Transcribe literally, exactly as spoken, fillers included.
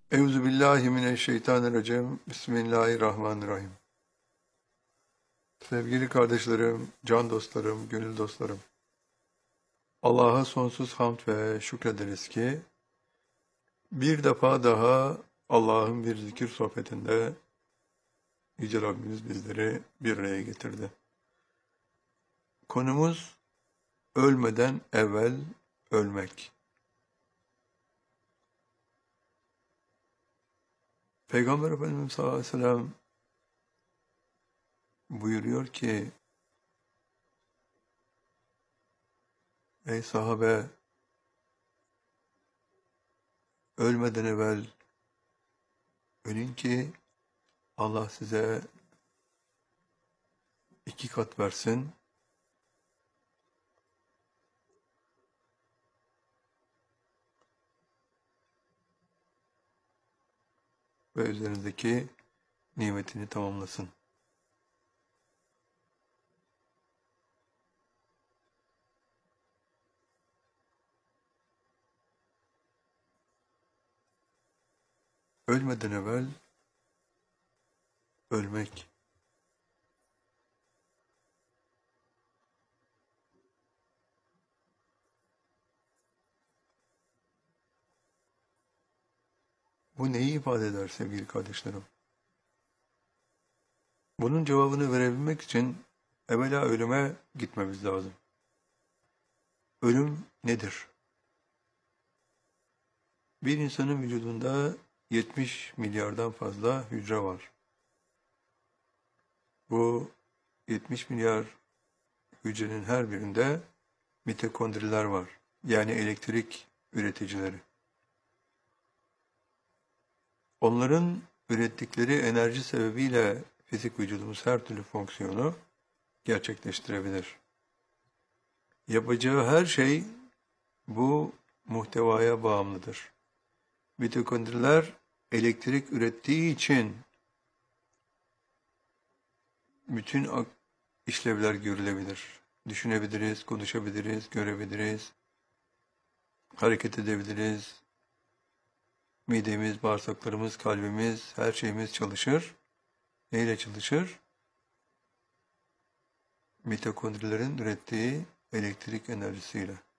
Euzubillahimineşşeytanirracim. Bismillahirrahmanirrahim. Sevgili kardeşlerim, can dostlarım, gönül dostlarım. Allah'a sonsuz hamd ve şükrederiz ki bir defa daha Allah'ın bir zikir sohbetinde Yüce Rabbimiz bizleri bir araya getirdi. Konumuz ölmeden evvel ölmek. Peygamber Efendimiz sallallahu aleyhi ve sellem buyuruyor ki, ey sahabe, ölmeden evvel ölün ki Allah size iki kat versin. Ve üzerindeki nimetini tamamlasın. Ölmeden evvel ölmek. Bu neyi ifade eder sevgili kardeşlerim? Bunun cevabını verebilmek için evvela ölüme gitmemiz lazım. Ölüm nedir? Bir insanın vücudunda yetmiş milyardan fazla hücre var. Bu yetmiş milyar hücrenin her birinde mitokondriler var. Yani elektrik üreticileri. Onların ürettikleri enerji sebebiyle fizik vücudumuz her türlü fonksiyonu gerçekleştirebilir. Yapacağı her şey bu muhtevaya bağımlıdır. Mitokondriler elektrik ürettiği için bütün işlevler görülebilir. Düşünebiliriz, konuşabiliriz, görebiliriz, hareket edebiliriz. Midemiz, bağırsaklarımız, kalbimiz, her şeyimiz çalışır. Neyle çalışır? Mitokondrilerin ürettiği elektrik enerjisiyle.